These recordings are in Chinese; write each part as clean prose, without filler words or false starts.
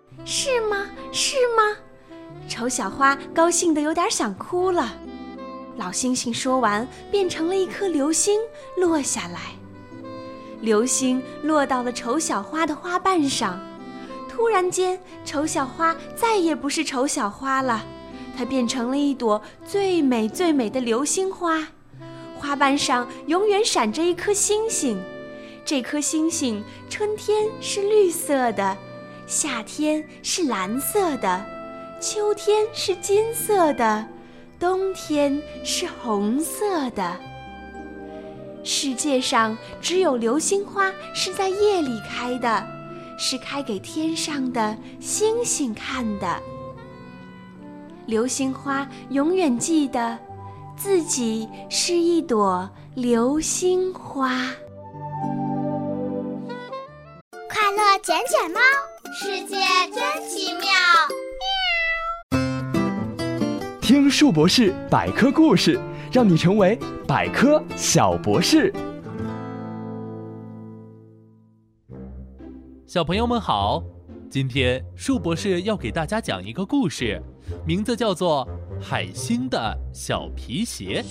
是吗？是吗？丑小花高兴得有点想哭了。老猩猩说完，变成了一颗流星落下来。流星落到了丑小花的花瓣上，突然间，丑小花再也不是丑小花了，它变成了一朵最美最美的流星花。花瓣上永远闪着一颗星星，这颗星星春天是绿色的，夏天是蓝色的，秋天是金色的，冬天是红色的。世界上只有流星花是在夜里开的，是开给天上的星星看的。流星花永远记得自己是一朵流星花。 快乐捡捡猫，世界真奇妙。 听树博士百科故事，让你成为百科小博士。 小朋友们好，今天树博士要给大家讲一个故事，名字叫做《海星的小皮鞋》。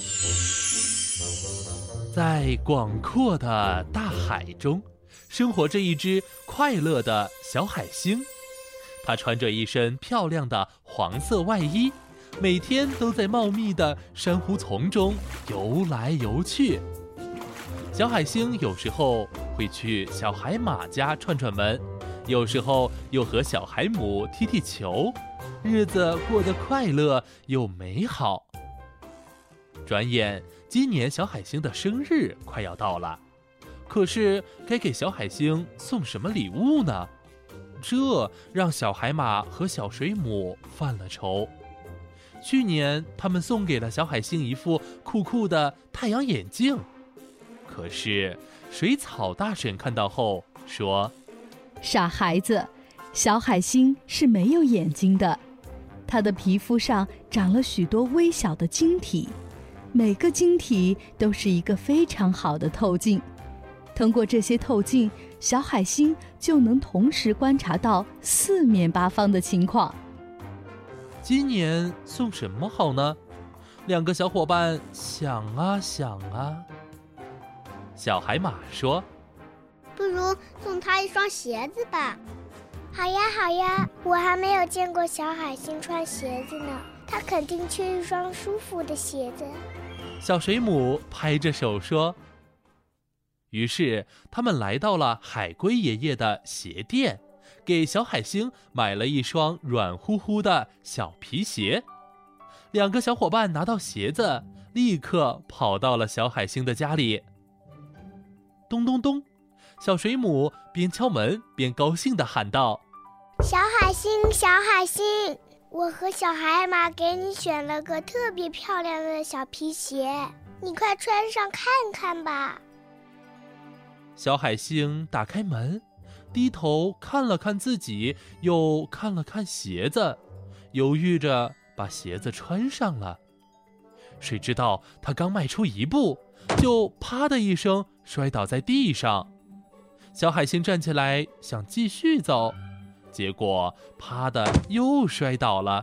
在广阔的大海中，生活着一只快乐的小海星，它穿着一身漂亮的黄色外衣，每天都在茂密的珊瑚丛中游来游去。小海星有时候会去小海马家串串门，有时候又和小海母踢踢球，日子过得快乐又美好。转眼今年小海星的生日快要到了，可是该给小海星送什么礼物呢？这让小海马和小水母犯了愁。去年他们送给了小海星一副酷酷的太阳眼镜，可是水草大婶看到后说： 傻孩子，小海星是没有眼睛的，它的皮肤上长了许多微小的晶体，每个晶体都是一个非常好的透镜。通过这些透镜，小海星就能同时观察到四面八方的情况。 今年送什么好呢？两个小伙伴想啊想啊。小海马说： 不如送他一双鞋子吧。好呀好呀，我还没有见过小海星穿鞋子呢，他肯定缺一双舒服的鞋子。 小水母拍着手说。于是他们来到了海龟爷爷的鞋店，给小海星买了一双软乎乎的小皮鞋。两个小伙伴拿到鞋子，立刻跑到了小海星的家里。咚咚咚，小水母边敲门边高兴地喊道： 小海星小海星，我和小海马给你选了个特别漂亮的小皮鞋，你快穿上看看吧。 小海星打开门，低头看了看自己，又看了看鞋子，犹豫着把鞋子穿上了。谁知道他刚迈出一步，就啪的一声摔倒在地上。小海星站起来想继续走，结果啪的又摔倒了。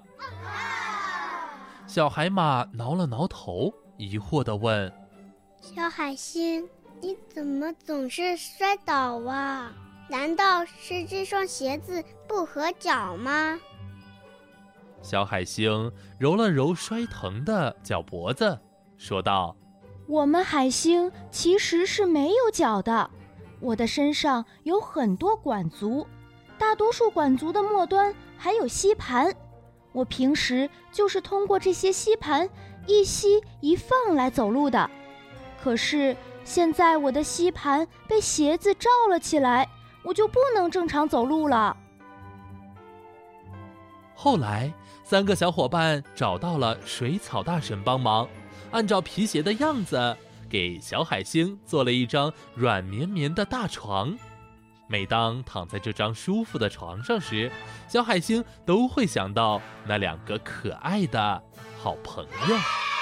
小海马挠了挠头，疑惑地问： 小海星，你怎么总是摔倒啊？难道是这双鞋子不合脚吗？ 小海星揉了揉摔疼的脚脖子，说道： 我们海星其实是没有脚的，我的身上有很多管足，大多数管足的末端还有吸盘，我平时就是通过这些吸盘一吸一放来走路的。可是现在我的吸盘被鞋子罩了起来，我就不能正常走路了。 后来三个小伙伴找到了水草大婶帮忙，按照皮鞋的样子给小海星做了一张软绵绵的大床。每当躺在这张舒服的床上时，小海星都会想到那两个可爱的好朋友。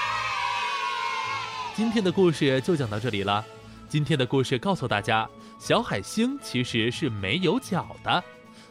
今天的故事就讲到这里了。今天的故事告诉大家，小海星其实是没有脚的，